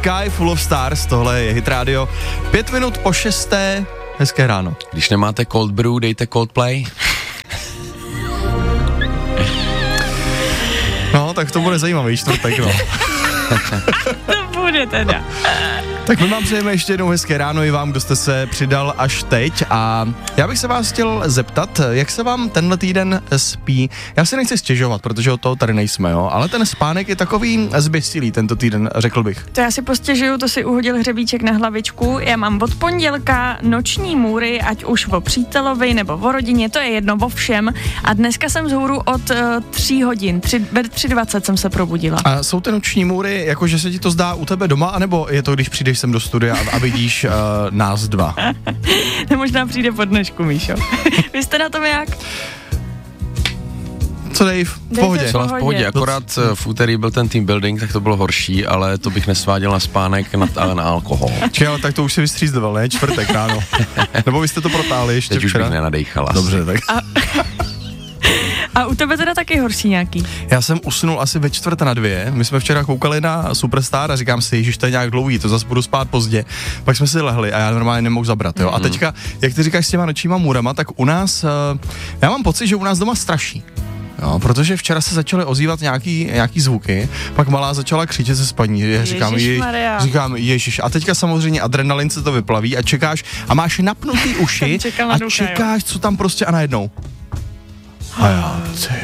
Sky Full of Stars, tohle je Hit Radio. 5 minut po 6. Hezké ráno. Když nemáte cold brew, dejte Coldplay. No, tak to bude zajímavý čtvrtek, no. To bude teda. Tak my vám přejeme ještě jednou hezké ráno i vám, kdo jste se přidal až teď, a já bych se vás chtěl zeptat, jak se vám tenhle týden spí. Já si nechci stěžovat, protože od toho tady nejsme, jo, ale ten spánek je takový zběsilý tento týden, řekl bych. To já si postěžuju, to si uhodil hřebíček na hlavičku. Já mám od pondělka noční můry, ať už o přítelovi nebo o rodině, to je jedno, o všem. A dneska jsem vzhůru od 3 hodin, ve 3:20 jsem se probudila. A jsou ty noční můry, jakože se ti to zdá u tebe doma, anebo je to, když přijdeš sem do studia a vidíš nás dva? To možná přijde po dnešku, Míšo. Vy jste na tom jak? Co Dave? V pohodě. Celá v pohodě, akorát v úterý byl ten team building, tak to bylo horší, ale to bych nesváděl na spánek, na alkohol. Čekaj, ale tak to už si vystřízdoval, ne? Čtvrtek ráno. Nebo vy jste to protáhli ještě teď včera? Teď už bych nenadejchala. Dobře, tak. A u tebe teda taky horší nějaký? Já jsem usnul asi ve 1:45. My jsme včera koukali na Superstar a říkám si, ježiš, to je nějak dlouhý, to zase budu spát pozdě. Pak jsme si lehli a já normálně nemohu zabrat, jo. A teďka, jak ty říkáš s těma nočníma můrama, tak u nás, já mám pocit, že u nás doma straší. Jo, protože včera se začaly ozývat nějaký zvuky, pak malá začala křičet ze spaní. Říkám, ježiš. A teďka samozřejmě adrenalin se to vyplaví a čekáš a máš napnutý uši a čekáš, co tam prostě a najednou. A já,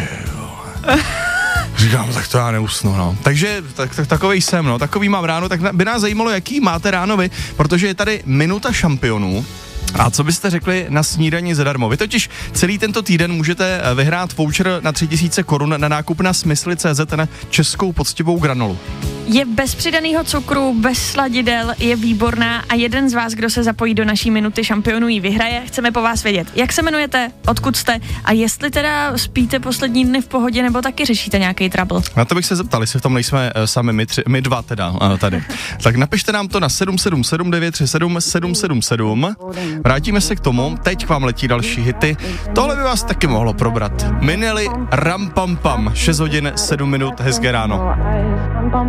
říkám, tak to já neusnu, no. Takže takovej jsem, no, takový mám ráno, tak by nás zajímalo, jaký máte ráno vy, protože je tady minuta šampionů. A co byste řekli na snídani zadarmo? Vy totiž celý tento týden můžete vyhrát voucher na 3000 korun na nákup na smysly.cz na českou poctivou granolu. Je bez přidaného cukru, bez sladidel, je výborná a jeden z vás, kdo se zapojí do naší minuty šampionů, ji vyhraje. Chceme po vás vědět, jak se jmenujete, odkud jste a jestli teda spíte poslední dny v pohodě nebo taky řešíte nějaký trouble. Na to bych se zeptal, jestli v tom nejsme sami my dva teda tady. Tak napište nám to na 777 937 777. Vrátíme se k tomu, teď k vám letí další hity. Tohle by vás taky mohlo probrat. Mineli Ram Pam Pam, 6 hodin 7 minut, hezké ráno.